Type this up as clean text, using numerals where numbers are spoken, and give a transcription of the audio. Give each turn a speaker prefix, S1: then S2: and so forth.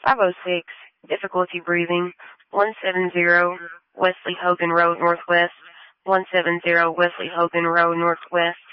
S1: 506, difficulty breathing, 170 Wesley Hogan Road Northwest, 170 Wesley Hogan Road Northwest.